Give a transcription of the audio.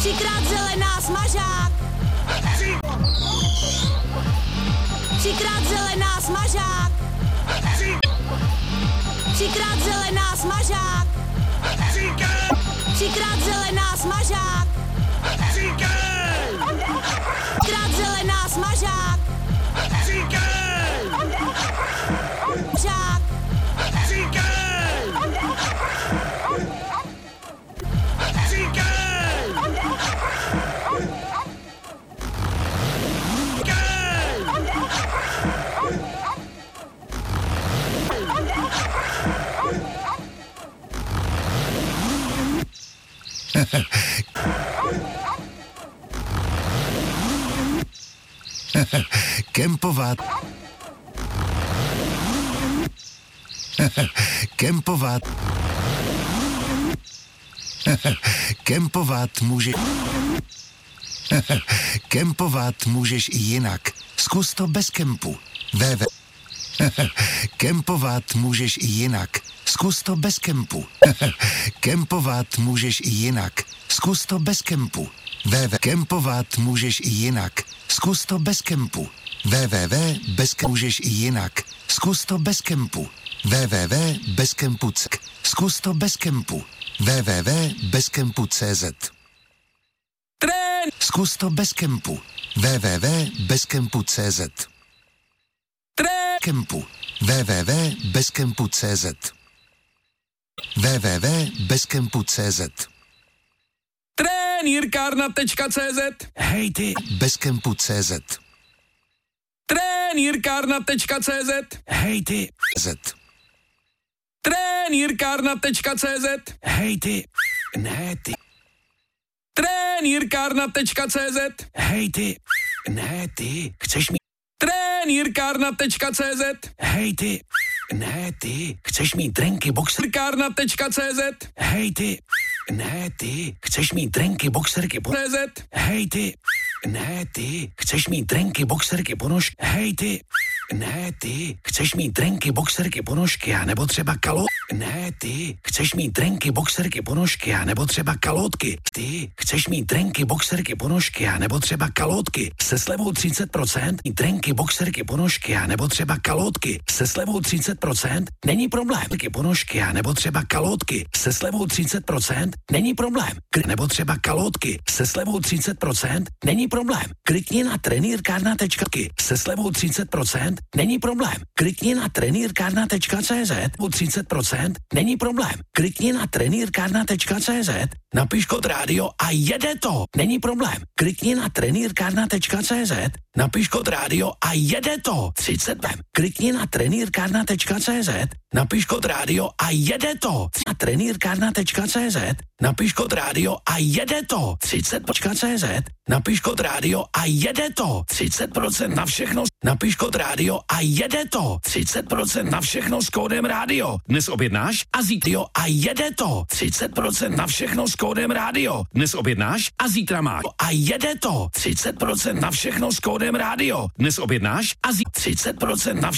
Třikrát zelená smažák. Třikrát zelená smažák. Třikrát zelená smažák. Třikrát zelená smažák. Třikrát zelená smažák. Žák. Kempovat. Kempovat. Kempovat může... Kempovat můžeš i jinak. Zkus to bez kempu. Kempovat můžeš i jinak. Zkus to bez kempu. Kempovat můžeš i jinak. Zkus to bez kempu. Kempovat můžeš i jinak. Zkus to bez kempu. Můžeš i jinak. Zkus to bez kempu. www.bezkempu.cz. Zkus to bez kempu. www.bezkempu.cz. Zkus to bez kempu. www.bezkempu.cz. Kempu. www.bezkempu.cz. www.bezkempu.cz. Trenírkárna.cz. Hej ty. Bezkempu.cz. Trenírkárna.cz. Hej ty. Z. Trenírkárna.cz. Hej ty. Ne ty. Trenírkárna.cz. Hej ty. Ne ty. Chceš mít. Trenírkárna.cz. Hej ty. Ne ty. Chceš mít drinky boxer. Trenírkárna.cz. Hej ty. Ne ty. Chceš mít drinky boxerky po... CZ. Hej ty. Ne ty. Chceš mít drinky boxerky ponožky. Hej ty. Ne ty. Chceš mít drinky boxerky ponožky a nebo třeba kalot. Ne ty. Chceš mít drinky boxerky ponožky a nebo třeba kalotky. Ty. Chceš mít drinky boxerky ponožky a nebo třeba kalotky. Se slevou 30%. Drinky boxerky ponožky a nebo třeba kalotky. Se slevou 30%. Není problém. Ponožky a nebo třeba kalotky. Se slevou 30%. Není problém. Nebo třeba kalotky. Se slevou 30%. Není problém. Klikni na trenírkárna.cz. Se slevou 30%. Není problém. Klikni na trenírkárna.cz. U 30%. Není problém. Klikni na trenírkárna.cz. Napiš kód rádio a jede to. Není problém. Klikni na trenírkárna.cz. Napiš kód rádio a jede to. 30 bem. Klikni na trenírkárna.cz. Napiš kód rádio a jede to. Na trenírkárna.cz. Napiš kód rádio a jede to. 30.cz. Napiš kód rádio a jede to. 30% na všechno. Napiš kód rádio a jede to. 30% na všechno s kódem rádio. Dnes objednáš a zítra a jede to. 30% na všechno s kódem rádio. Dnes objednáš a zítra máš. A jede to. 30% na všechno s kódem rádio. Dnes objednáš a zítra 30% na všechno.